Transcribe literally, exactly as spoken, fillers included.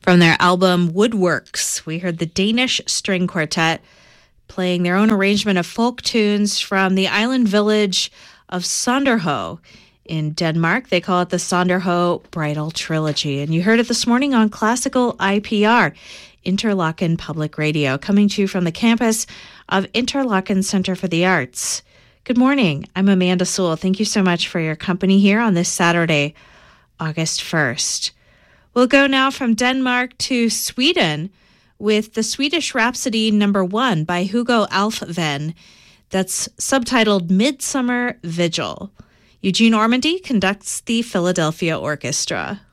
From their album Woodworks, we heard the Danish String Quartet playing their own arrangement of folk tunes from the island village of Sonderho in Denmark. They call it the Sonderho Bridal Trilogy. And you heard it this morning on Classical I P R, Interlaken Public Radio, coming to you from the campus of Interlaken Center for the Arts. Good morning. I'm Amanda Sewell. Thank you so much for your company here on this Saturday, August first. We'll go now from Denmark to Sweden with the Swedish Rhapsody number one by Hugo Alfven. That's subtitled Midsummer Vigil. Eugene Ormandy conducts the Philadelphia Orchestra.